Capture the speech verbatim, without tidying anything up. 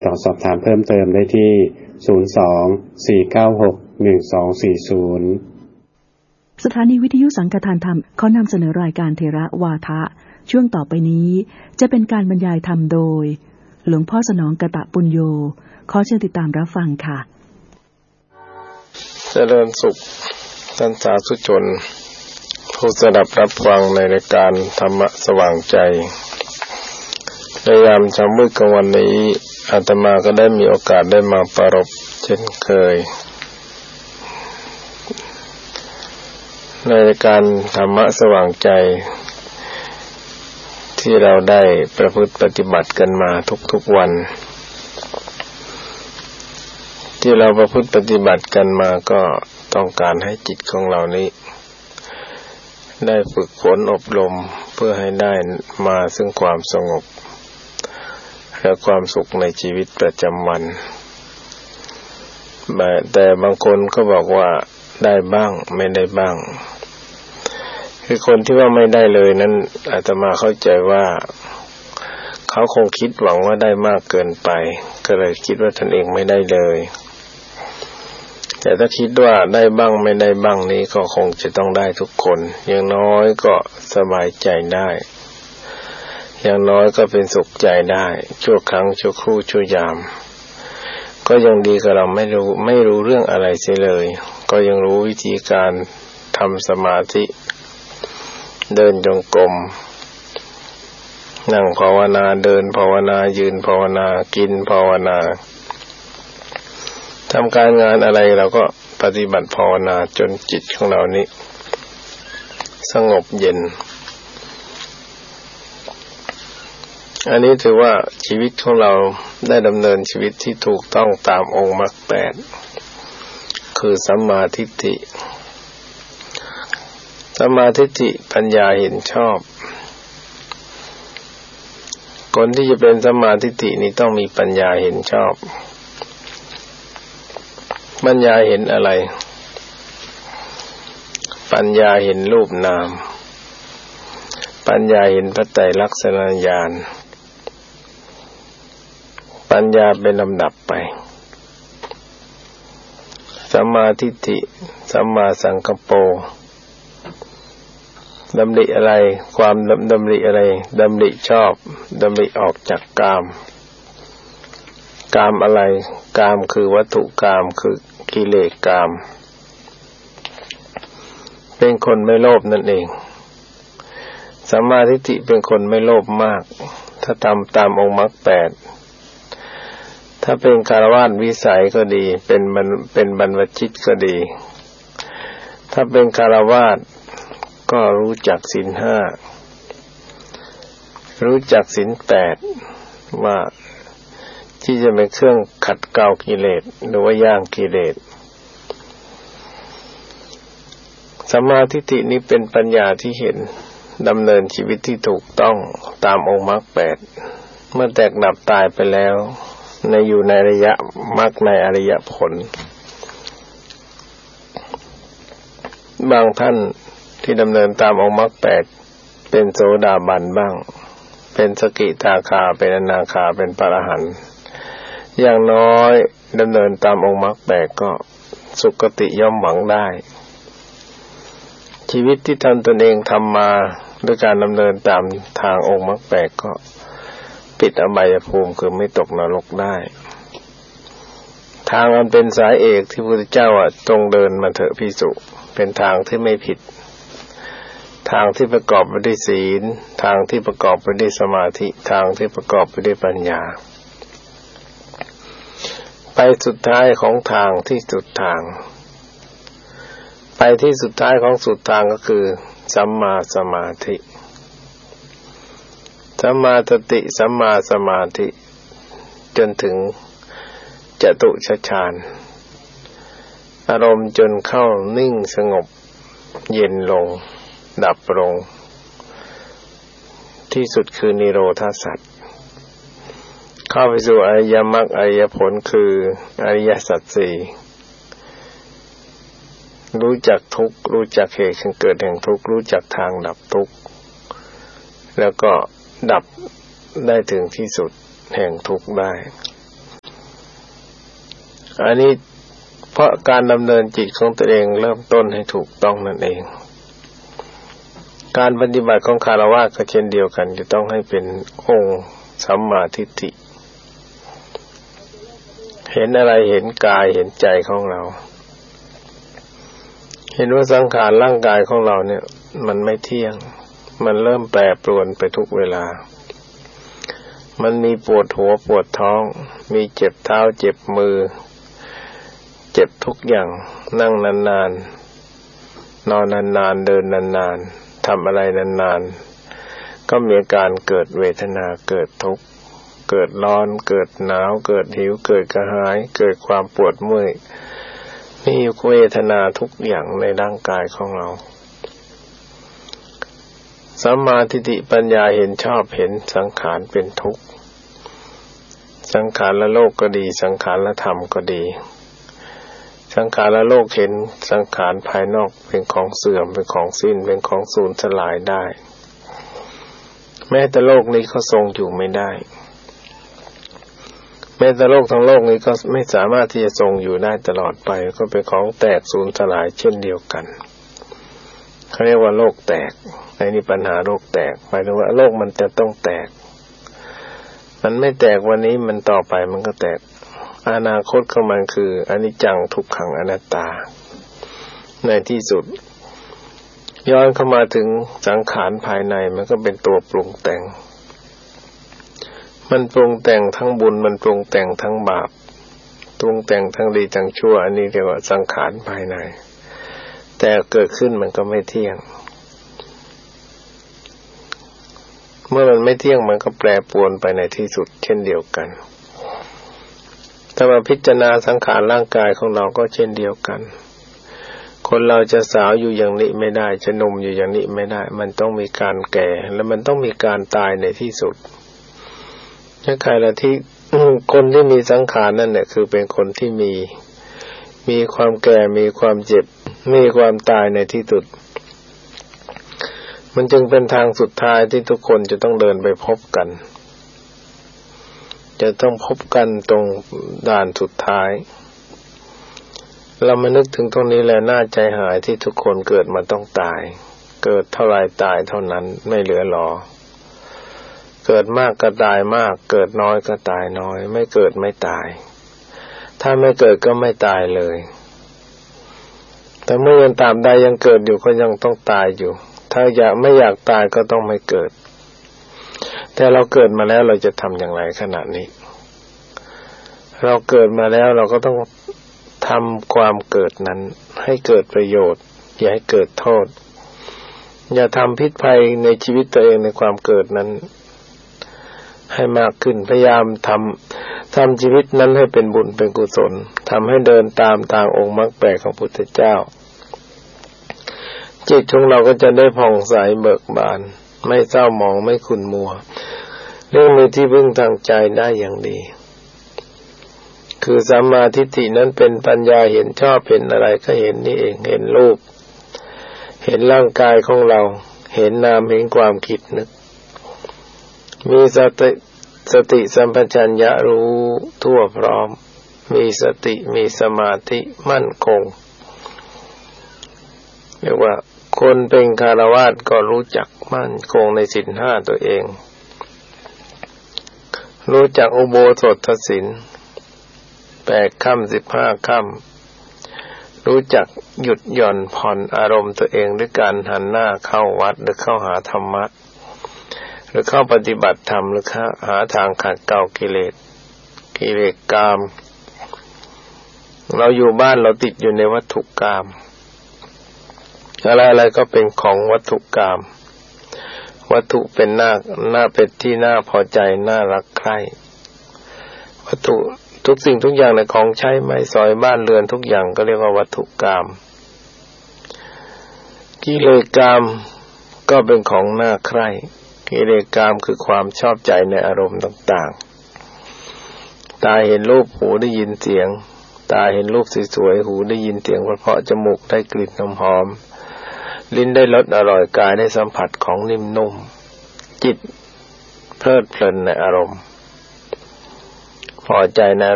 ต่อสอบถามเพิ่มเติมได้ที่ ศูนย์ สอง สี่ เก้า หก หนึ่ง สอง สี่ ศูนย์สถานีวิทยุสังฆทานธรรมขอนำเสนอรายการเทระวาทะช่วงต่อไปนี้จะเป็นการบรรยายธรรมโดยหลวงพ่อสนองกตปุญโญขอเชิญติดตามรับฟังค่ะเจริญสุขท่านสาธุชนผู้สดับรับฟังในรายการธรรมะสว่างใจในยามเช้ามืดกลางวันนี้อาตมาก็ได้มีโอกาสได้มาปรารภเช่นเคยในรายการธรรมะสว่างใจที่เราได้ประพฤติปฏิบัติกันมาทุกๆวันที่เราประพฤติปฏิบัติกันมาก็ต้องการให้จิตของเรานี้ได้ฝึกฝนอบรมเพื่อให้ได้มาซึ่งความสงบและความสุขในชีวิตประจำวันแต่บางคนก็บอกว่าได้บ้างไม่ได้บ้างคือคนที่ว่าไม่ได้เลยนั้นอาตมาเข้าใจว่าเขาคงคิดหวังว่าได้มากเกินไปก็เลยคิดว่าตนเองไม่ได้เลยแต่ถ้าคิดว่าได้บ้างไม่ได้บ้างนี้ก็คงจะต้องได้ทุกคนอย่างน้อยก็สบายใจได้อย่างน้อยก็เป็นสุขใจได้ชั่วครั้งชั่วครู่ชั่วยามก็ยังดีกว่าเราไม่รู้ไม่รู้เรื่องอะไรเสียเลยก็ยังรู้วิธีการทำสมาธิเดินจงกรมนั่งภาวนาเดินภาวนายืนภาวนากินภาวนาทำการงานอะไรเราก็ปฏิบัติภาวนาจนจิตของเรานี้สงบเย็นอันนี้ถือว่าชีวิตของเราได้ดำเนินชีวิตที่ถูกต้องตามองค์มรรคแปดคือสัมมาทิฏฐิสัมมาทิฏฐิปัญญาเห็นชอบคนที่จะเป็นสัมมาทิฏฐินี้ต้องมีปัญญาเห็นชอบปัญญาเห็นอะไรปัญญาเห็นรูปนามปัญญาเห็นพระไตรลักษณญาณปัญญาเป็นลำดับไปสัมมาทิฏฐิสัมมาสังกัปโปดำริอะไรความดำริอะไรดำริชอบดำริออกจากกามกามอะไรกามคือวัตถุกามคือกิเลสกามเป็นคนไม่โลภนั่นเองสัมมาทิฏฐิเป็นคนไม่โลภมากถ้าทำตามองค์มรรคแปดถ้าเป็นคฤหัสถ์วิสัยก็ดีเป็นเป็นบรรพชิตก็ดีถ้าเป็นคฤหัสถ์ก็รู้จักศีลห้ารู้จักศีลแปดว่าที่จะเป็นเครื่องขัดเกลากิเลสหรือว่าย่างกิเลสสัมมาทิฏฐินี้เป็นปัญญาที่เห็นดำเนินชีวิตที่ถูกต้องตามองค์มรรคแปดเมื่อแตกดับตายไปแล้วในอยู่ในอริยมรรคในอริยผลบางท่านที่ดำเนินตามองค์มรรคแปดเป็นโสดาบันบ้างเป็นสกิทาคาเป็นอนาคาเป็นพระอรหันต์อย่างน้อยดำเนินตามองค์มรรคแปดก็สุคติย่อมหวังได้ชีวิตที่ท่านตนเองทำมาด้วยการดำเนินตามทางองค์มรรคแปดก็ปิดอบายภูมิคือไม่ตกนรกได้ทางอันเป็นสายเอกที่พระพุทธเจ้าอ่ะจงเดินมาเถอะภิกษุเป็นทางที่ไม่ผิดทางที่ประกอบไปด้วยศีลทางที่ประกอบไปด้วยสมาธิทางที่ประกอบไปด้วยปัญญาไปสุดท้ายของทางที่สุดทางไปที่สุดท้ายของสุดทางก็คือสัมมาสมาธิสัมมาสติสัมมาสมาธิจนถึงจตุฌฌานอารมณ์จนเข้านิ่งสงบเย็นลงดับลงที่สุดคือนิโรธาสัจเข้าไปสู่อริยมรรคอริยผลคืออริยสัจสี่รู้จักทุกข์รู้จักเหตุเกิดแห่งทุกข์รู้จักทางดับทุกข์แล้วก็ดับได้ถึงที่สุดแห่งทุกข์ได้อันนี้เพราะการดำเนินจิตของตัวเองเริ่มต้นให้ถูกต้องนั่นเองการปฏิบัติของคฤหัสถ์ก็เช่นเดียวกันจะต้องให้เป็นองค์สัมมาทิฏฐิเห็นอะไรเห็นกายเห็นใจของเราเห็นว่าสังขารร่างกายของเราเนี่ยมันไม่เที่ยงมันเริ่มแปรปรวนไปทุกเวลามันมีปวดหัวปวดท้องมีเจ็บเท้าเจ็บมือเจ็บทุกอย่างนั่งนานๆนอนนานๆเดินนานๆทำอะไรนานๆก็มีการเกิดเวทนาเกิดทุกข์เกิดร้อนเกิดหนาวเกิดหิวเกิดกระหายเกิดความปวดเมื่อยนี่เวทนาทุกอย่างในร่างกายของเราสัมมาทิฏฐิปัญญาเห็นชอบเห็นสังขารเป็นทุกข์สังขารละโลกก็ดีสังขารละธรรมก็ดีสังขารละโลกเห็นสังขารภายนอกเป็นของเสื่อมเป็นของสิ้นเป็นของสูญสลายได้แม้แต่โลกนี้ก็ทรงอยู่ไม่ได้แม้แต่โลกทั้งโลกนี้ก็ไม่สามารถที่จะทรงอยู่ได้ตลอดไปก็เป็นของแตกสูญสลายเช่นเดียวกันเขาเรียกว่าโลกแตกในนี้ปัญหาโลกแตกหมายถึงว่าโลกมันจะต้องแตกมันไม่แตกวันนี้มันต่อไปมันก็แตกอนาคตของมันคืออนิจจังทุกขังอนัตตาในที่สุดย้อนเข้ามาถึงสังขารภายในมันก็เป็นตัวปรุงแต่งมันปรุงแต่งทั้งบุญมันปรุงแต่งทั้งบาปปรุงแต่งทั้งดีทั้งชั่วอันนี้เรียกว่าสังขารภายในแต่เกิดขึ้นมันก็ไม่เที่ยงเมื่อมันไม่เที่ยงมันก็แปรปรวนไปในที่สุดเช่นเดียวกันถ้ามาพิจารณาสังขารร่างกายของเราก็เช่นเดียวกันคนเราจะสาวอยู่อย่างนี้ไม่ได้จะหนุ่มอยู่อย่างนี้ไม่ได้มันต้องมีการแก่และมันต้องมีการตายในที่สุดถ้าใครละที่คนที่มีสังขารนั่นแหละคือเป็นคนที่มีมีความแก่มีความเจ็บมีความตายในที่สุดมันจึงเป็นทางสุดท้ายที่ทุกคนจะต้องเดินไปพบกันจะต้องพบกันตรงด่านสุดท้ายเรามานึกถึงตรงนี้แล้วน่าใจหายที่ทุกคนเกิดมาต้องตายเกิดเท่าไรตายเท่านั้นไม่เหลือหรอเกิดมากก็ตายมากเกิดน้อยก็ตายน้อยไม่เกิดไม่ตายถ้าไม่เกิดก็ไม่ตายเลยแต่เมื่อยังตามใดยังเกิดอยู่ก็ยังต้องตายอยู่ถ้าอยากไม่อยากตายก็ต้องไม่เกิดแต่เราเกิดมาแล้วเราจะทำอย่างไรขณะนี้เราเกิดมาแล้วเราก็ต้องทำความเกิดนั้นให้เกิดประโยชน์อย่าให้เกิดโทษอย่าทำพิษภัยในชีวิตตัวเองในความเกิดนั้นให้มากขึ้นพยายามทำทำชีวิตนั้นให้เป็นบุญเป็นกุศลทำให้เดินตามทางองค์มรรคแปดของพุทธเจ้าจิตของเราก็จะได้ผ่องใสเบิกบานไม่เศร้าหมองไม่ขุ่นมัวเรื่องมีที่พึ่งทางใจได้อย่างดีคือสัมมาทิฏฐินั้นเป็นปัญญาเห็นชอบเห็นอะไรก็เห็นนี่เองเห็นรูปเห็นร่างกายของเราเห็นนามเห็นความคิดนึกมีสติสติสัมปชัญญะรู้ทั่วพร้อมมีสติมีสมาธิมั่นคงเรียกว่าคนเป็นฆราวาสก็รู้จักมั่นคงในศีลห้าตัวเองรู้จักอุโบสถศีลแปดค่ำสิบห้าค่ำรู้จักหยุดหย่อนผ่อนอารมณ์ตัวเองด้วยการหันหน้าเข้าวัดหรือเข้าหาธรรมะหรือเข้าปฏิบัติธรรมหรือหาทางขัดเกลากิเลสกิเลสกามเราอยู่บ้านเราติดอยู่ในวัตถุกามอะไรอะไรก็เป็นของวัตถุกามวัตถุเป็นหน้าหน้าเป็นที่น่าพอใจน่ารักใคร่วัตถุทุกสิ่งทุกอย่างในของใช้ไม้สอยบ้านเรือนทุกอย่างก็เรียกว่าวัตถุกามกิเลสกามก็เป็นของน่าใคร่กิเลสกามคือความชอบใจในอารมณ์ต่างๆตาเห็นรูปหูได้ยินเสียงตาเห็นรูปสวยๆหูได้ยินเสียงเพราะๆจมูกได้กลิ่นหอมๆลิ้นได้รสอร่อยกายได้สัมผัสของนิ่มนุ่มจิตเพลิดเพลินในอารมณ์พอใจใน